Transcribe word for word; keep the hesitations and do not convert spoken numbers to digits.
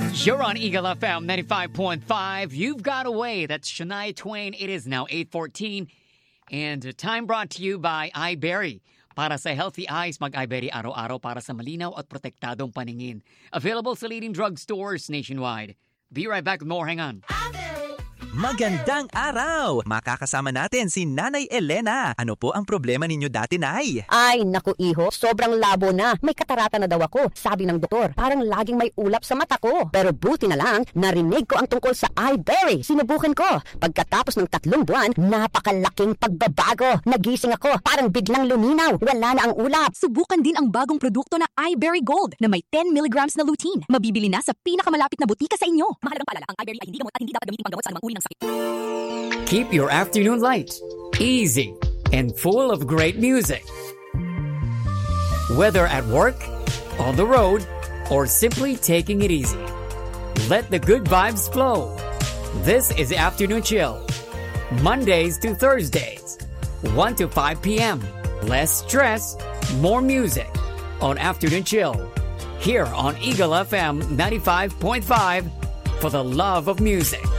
You're on Eagle F M ninety-five point five. You've got away. That's Shania Twain. It is now eight fourteen. And time brought to you by iBerry. Para sa healthy eyes, mag-iBerry araw-araw para sa malinaw at protektadong paningin. Available sa leading drugstores nationwide. Be right back with more. Hang on. Magandang araw! Makakasama natin si Nanay Elena. Ano po ang problema ninyo dati, Nay? Ay, naku iho, sobrang labo na. May katarata na daw ako, sabi ng doktor. Parang laging may ulap sa mata ko. Pero buti na lang, narinig ko ang tungkol sa iBerry. Sinubukan ko. Pagkatapos ng tatlong buwan, napakalaking pagbabago. Nagising ako, parang biglang luminaw. Wala na ang ulap. Subukan din ang bagong produkto na iBerry Gold na may ten milligrams na lutein. Mabibili na sa pinakamalapit na butika sa inyo. Mahalagang paalala, ang iBerry ay hindi gamot at hindi dapat gamitin panggamot sa anumang uri ng sakit. Keep your afternoon light, easy, and full of great music. Whether at work, on the road, or simply taking it easy, let the good vibes flow. This is Afternoon Chill, Mondays to Thursdays, one to five p.m. Less stress, more music on Afternoon Chill, here on Eagle F M ninety-five point five for the love of music.